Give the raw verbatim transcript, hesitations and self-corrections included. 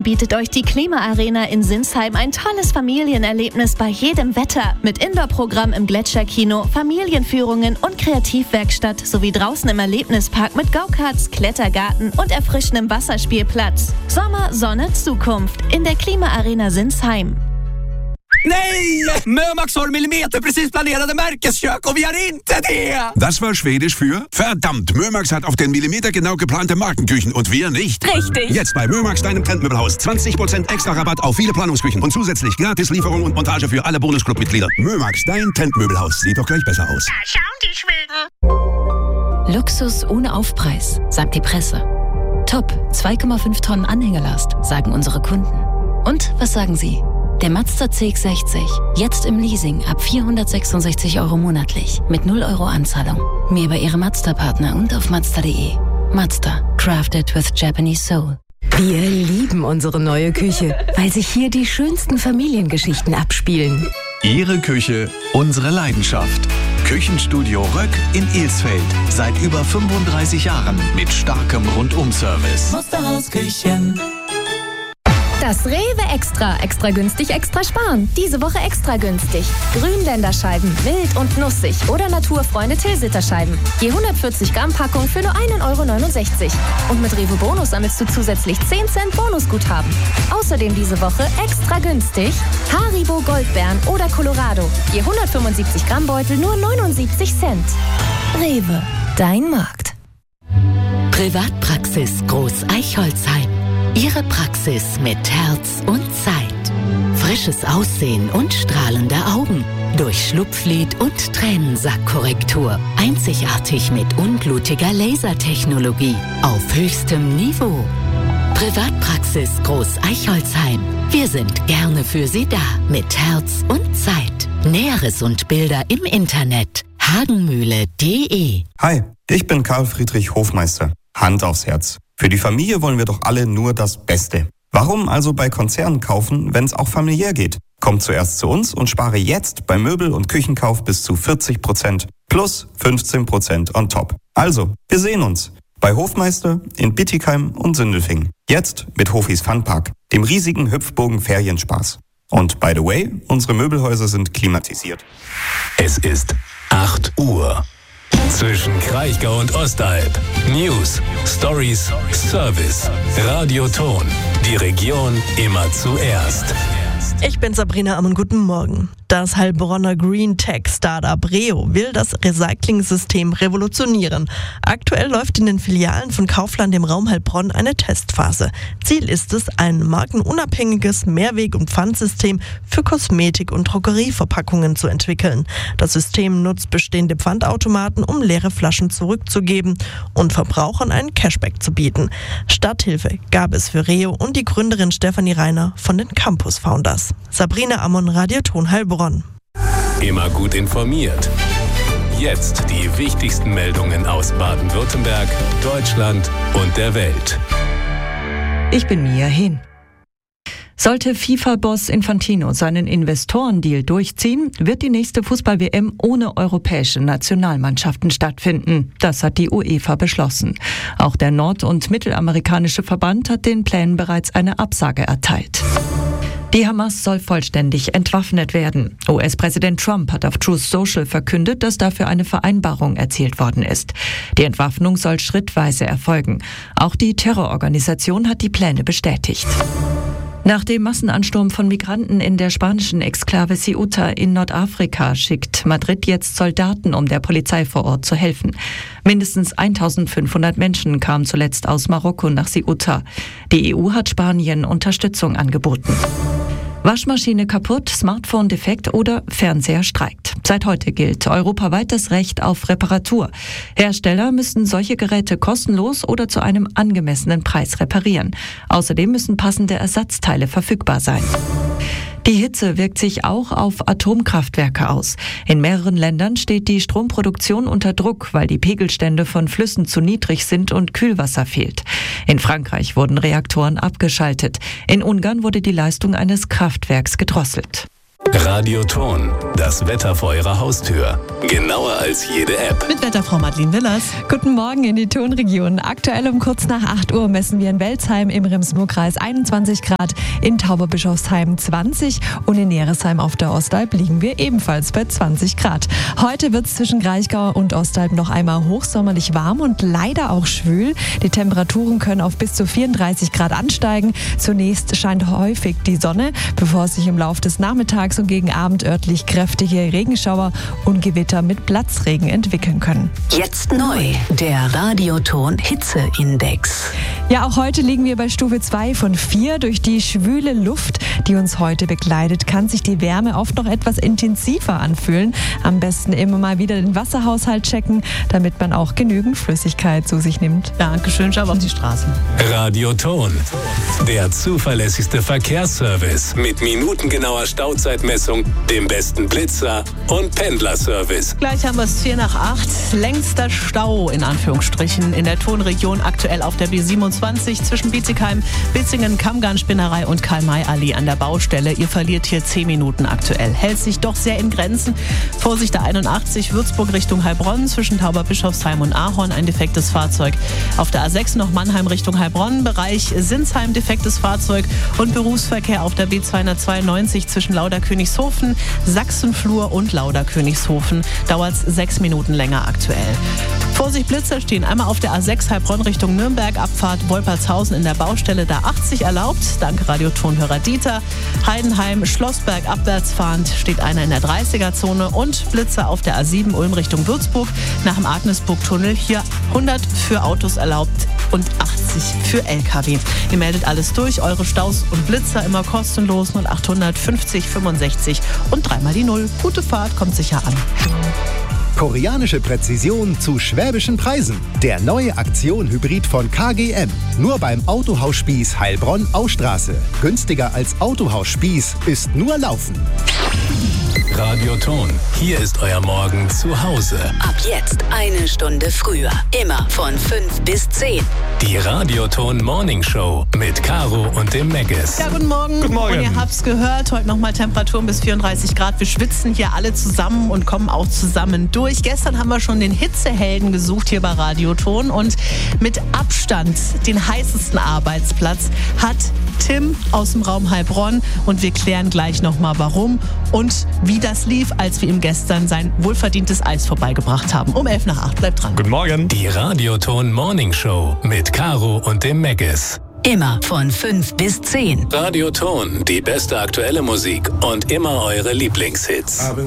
bietet euch die Klimaarena in Sinsheim ein tolles Familienerlebnis bei jedem Wetter. Mit Indoor-Programm im Gletscherkino, Familienführungen und Kreativwerkstatt sowie draußen im Erlebnispark mit Go-Karts, Klettergarten und erfrischendem Wasserspielplatz. Sommer, Sonne, Zukunft in der Klimaarena Sinsheim. Nej! Mömax har millimeterprecis planerade Märkeskök och vi har inte det! Das war Schwedisch für verdammt, Mömax hat auf den Millimeter genau geplante Markenküchen und wir nicht. Richtig! Jetzt bei Mömax, deinem Trendmöbelhaus. zwanzig Prozent extra Rabatt auf viele Planungsküchen und zusätzlich gratis Lieferung und Montage für alle Bonusclub-Mitglieder. Mömax, dein Trendmöbelhaus. Sieht doch gleich besser aus. Da schauen die Schweden. Luxus ohne Aufpreis, sagt die Presse. Top, zwei Komma fünf Tonnen Anhängelast, sagen unsere Kunden. Und was sagen Sie? Der Mazda C X sechzig, jetzt im Leasing ab vierhundertsechsundsechzig Euro monatlich mit null Euro Anzahlung. Mehr bei Ihrem Mazda-Partner und auf Mazda punkt de. Mazda, crafted with Japanese soul. Wir lieben unsere neue Küche, weil sich hier die schönsten Familiengeschichten abspielen. Ihre Küche, unsere Leidenschaft. Küchenstudio Röck in Ilsfeld. Seit über fünfunddreißig Jahren mit starkem Rundum-Service. Musterhausküchen. Das Rewe Extra. Extra günstig, extra sparen. Diese Woche extra günstig. Grünländerscheiben, wild und nussig oder Naturfreunde Tilsiterscheiben. Je hundertvierzig Gramm Packung für nur ein Euro neunundsechzig. Und mit Rewe Bonus sammelst du zusätzlich zehn Cent Bonusguthaben. Außerdem diese Woche extra günstig Haribo Goldbeeren oder Colorado. Je hundertfünfundsiebzig Gramm Beutel nur neunundsiebzig Cent. Rewe, dein Markt. Privatpraxis Groß Eichholzheim. Ihre Praxis mit Herz und Zeit. Frisches Aussehen und strahlende Augen. Durch Schlupflid und Tränensackkorrektur. Einzigartig mit unblutiger Lasertechnologie. Auf höchstem Niveau. Privatpraxis Groß Eichholzheim. Wir sind gerne für Sie da. Mit Herz und Zeit. Näheres und Bilder im Internet. hagenmühle punkt de. Hi, ich bin Karl Friedrich Hofmeister. Hand aufs Herz. Für die Familie wollen wir doch alle nur das Beste. Warum also bei Konzernen kaufen, wenn es auch familiär geht? Komm zuerst zu uns und spare jetzt beim Möbel- und Küchenkauf bis zu vierzig Prozent plus fünfzehn Prozent on top. Also, wir sehen uns bei Hofmeister in Bittigheim und Sindelfingen. Jetzt mit Hofis Funpark, dem riesigen Hüpfbogen Ferienspaß. Und by the way, unsere Möbelhäuser sind klimatisiert. Es ist acht Uhr. Zwischen Kraichgau und Ostalb. News, Stories, Service. Radioton. Die Region immer zuerst. Ich bin Sabrina Ammann, guten Morgen. Das Heilbronner Green Tech Startup Reo will das Recycling-System revolutionieren. Aktuell läuft in den Filialen von Kaufland im Raum Heilbronn eine Testphase. Ziel ist es, ein markenunabhängiges Mehrweg- und Pfandsystem für Kosmetik- und Drogerieverpackungen zu entwickeln. Das System nutzt bestehende Pfandautomaten, um leere Flaschen zurückzugeben und Verbrauchern einen Cashback zu bieten. Starthilfe gab es für Reo und die Gründerin Stefanie Reiner von den Campus Founders. Sabrina Ammann, Radioton Heilbronn. Immer gut informiert. Jetzt die wichtigsten Meldungen aus Baden-Württemberg, Deutschland und der Welt. Ich bin Mia Hin. Sollte FIFA-Boss Infantino seinen Investorendeal durchziehen, wird die nächste Fußball-W M ohne europäische Nationalmannschaften stattfinden. Das hat die UEFA beschlossen. Auch der nord- und mittelamerikanische Verband hat den Plänen bereits eine Absage erteilt. Die Hamas soll vollständig entwaffnet werden. U S-Präsident Trump hat auf Truth Social verkündet, dass dafür eine Vereinbarung erzielt worden ist. Die Entwaffnung soll schrittweise erfolgen. Auch die Terrororganisation hat die Pläne bestätigt. Nach dem Massenansturm von Migranten in der spanischen Exklave Ceuta in Nordafrika schickt Madrid jetzt Soldaten, um der Polizei vor Ort zu helfen. Mindestens eintausendfünfhundert Menschen kamen zuletzt aus Marokko nach Ceuta. Die E U hat Spanien Unterstützung angeboten. Waschmaschine kaputt, Smartphone defekt oder Fernseher streikt. Seit heute gilt europaweit das Recht auf Reparatur. Hersteller müssen solche Geräte kostenlos oder zu einem angemessenen Preis reparieren. Außerdem müssen passende Ersatzteile verfügbar sein. Die Hitze wirkt sich auch auf Atomkraftwerke aus. In mehreren Ländern steht die Stromproduktion unter Druck, weil die Pegelstände von Flüssen zu niedrig sind und Kühlwasser fehlt. In Frankreich wurden Reaktoren abgeschaltet. In Ungarn wurde die Leistung eines Kraftwerks gedrosselt. Radioton, das Wetter vor Ihrer Haustür. Genauer als jede App. Mit Wetterfrau Madeleine Willers. Guten Morgen in die Tonregion. Aktuell um kurz nach acht Uhr messen wir in Welzheim im Rems-Murr-Kreis einundzwanzig Grad, in Tauberbischofsheim zwanzig und in Neresheim auf der Ostalb liegen wir ebenfalls bei zwanzig Grad. Heute wird es zwischen Kraichgau und Ostalb noch einmal hochsommerlich warm und leider auch schwül. Die Temperaturen können auf bis zu vierunddreißig Grad ansteigen. Zunächst scheint häufig die Sonne, bevor sich im Laufe des Nachmittags und gegen Abend örtlich kräftige Regenschauer und Gewitter mit Platzregen entwickeln können. Jetzt neu, der Radioton Hitzeindex. Ja, auch heute liegen wir bei Stufe zwei von vier. Durch die schwüle Luft, die uns heute begleitet, kann sich die Wärme oft noch etwas intensiver anfühlen. Am besten immer mal wieder den Wasserhaushalt checken, damit man auch genügend Flüssigkeit zu sich nimmt. Dankeschön, schau auf die Straßen. Radioton, der zuverlässigste Verkehrsservice mit minutengenauer Stauzeitmessung, dem besten Blitzer und Pendlerservice. Gleich haben wir es vier nach acht. Längster Stau in Anführungsstrichen in der Tonregion aktuell auf der B siebenundzwanzig zwischen Bietigheim, Bitzingen, Kammgarn-Spinnerei und Karl-May-Allee an der Baustelle. Ihr verliert hier zehn Minuten aktuell. Hält sich doch sehr in Grenzen. Vorsicht der einundachtzig Würzburg Richtung Heilbronn zwischen Tauberbischofsheim und Ahorn ein defektes Fahrzeug. Auf der A sechs noch Mannheim Richtung Heilbronn, Bereich Sinsheim defektes Fahrzeug und Berufsverkehr auf der B zweihundertzweiundneunzig zwischen Lauda-Königshofen, Sachsenflur und Lauda-Königshofen. Dauert es sechs Minuten länger aktuell. Vorsicht, Blitzer stehen einmal auf der A sechs Heilbronn Richtung Nürnberg, Abfahrt Wolpertshausen in der Baustelle, da achtzig erlaubt. Danke Radiotonhörer Dieter. Heidenheim, Schlossberg abwärts fahrend steht einer in der dreißiger-Zone und Blitzer auf der A sieben Ulm Richtung Würzburg nach dem Agnesburg-Tunnel. Hier hundert für Autos erlaubt und achtzig für L K W. Ihr meldet alles durch, eure Staus und Blitzer immer kostenlos null achthundert fünfzig fünfundsechzig und dreimal die Null. Gute Fahrt, kommt sicher an. Koreanische Präzision zu schwäbischen Preisen. Der neue Aktion Hybrid von K G M. Nur beim Autohaus Spieß Heilbronn-Austraße. Günstiger als Autohaus Spieß ist nur Laufen. Radioton, hier ist euer Morgen zu Hause. Ab jetzt eine Stunde früher. Immer von fünf bis zehn. Die Radioton Morning Show mit Caro und dem Megges. Ja, guten Morgen. Guten Morgen. Und ihr habt's gehört, heute nochmal Temperaturen bis vierunddreißig Grad. Wir schwitzen hier alle zusammen und kommen auch zusammen durch. Gestern haben wir schon den Hitzehelden gesucht hier bei Radioton und mit Abstand den heißesten Arbeitsplatz hat Tim aus dem Raum Heilbronn und wir klären gleich nochmal warum und wie das lief, als wir ihm gestern sein wohlverdientes Eis vorbeigebracht haben. Um elf nach acht, bleibt dran. Guten Morgen. Die Radioton Morning Show mit Caro und dem Megges. Immer von fünf bis zehn. Radioton, die beste aktuelle Musik und immer eure Lieblingshits.